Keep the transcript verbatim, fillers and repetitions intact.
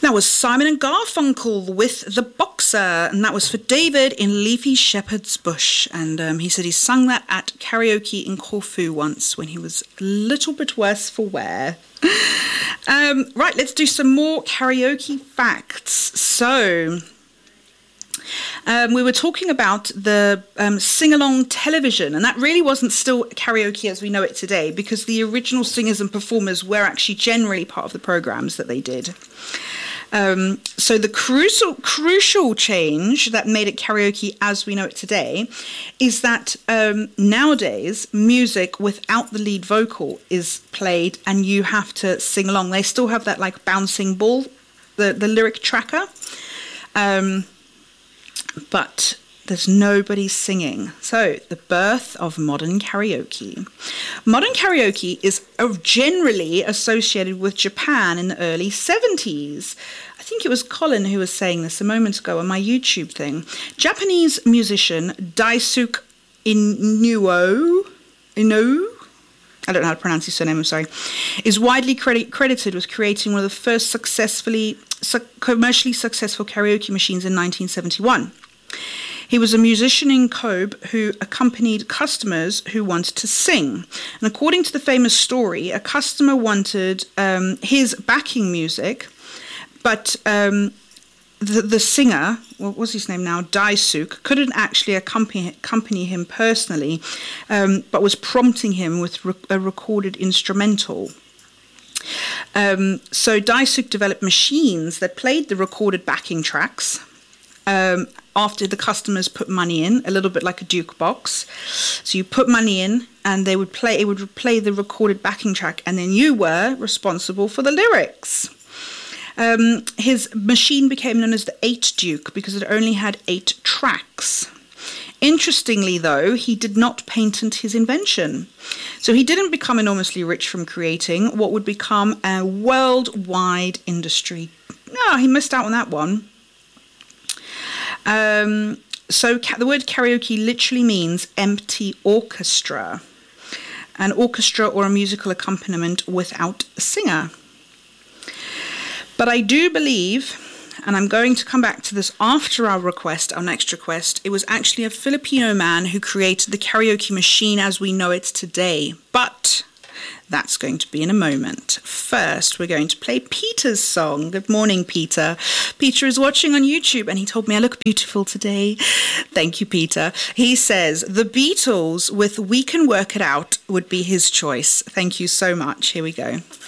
That was Simon and Garfunkel with The Boxer, and that was for David in Leafy Shepherd's Bush. And um, he said he sung that at karaoke in Corfu once when he was a little bit worse for wear. Um, right, let's do some more karaoke facts. So, um, we were talking about the um, sing-along television, and that really wasn't still karaoke as we know it today, because the original singers and performers were actually generally part of the programs that they did. Um, so the crucial crucial change that made it karaoke as we know it today is that um, nowadays music without the lead vocal is played and you have to sing along. They still have that like bouncing ball, the, the lyric tracker, um, but there's nobody singing. So the birth of modern karaoke. Modern karaoke is generally associated with Japan in the early seventies. I think it was Colin who was saying this a moment ago on my YouTube thing. Japanese musician Daisuke Inuo, Inu, I don't know how to pronounce his surname, I'm sorry, is widely credit, credited with creating one of the first successfully su- commercially successful karaoke machines in nineteen seventy-one. He was a musician in Kobe who accompanied customers who wanted to sing. And according to the famous story, a customer wanted um, his backing music, but um, the, the singer, what was his name now, Daisuke, couldn't actually accompany, accompany him personally, um, but was prompting him with re- a recorded instrumental. Um, so Daisuke developed machines that played the recorded backing tracks, Um, after the customers put money in, a little bit like a jukebox. So you put money in and they would play, it would play the recorded backing track, and then you were responsible for the lyrics. Um, his machine became known as the Eight Duke because it only had eight tracks. Interestingly, though, he did not patent his invention. So he didn't become enormously rich from creating what would become a worldwide industry. No, he missed out on that one. Um, so ca- the word karaoke literally means empty orchestra, an orchestra or a musical accompaniment without a singer. But I do believe, and I'm going to come back to this after our request, our next request, it was actually a Filipino man who created the karaoke machine as we know it today. But that's going to be in a moment. First, we're going to play Peter's song. Good morning, Peter. Peter is watching on YouTube and he told me I look beautiful today. Thank you, Peter. He says, the Beatles with We Can Work It Out would be his choice. Thank you so much. Here we go.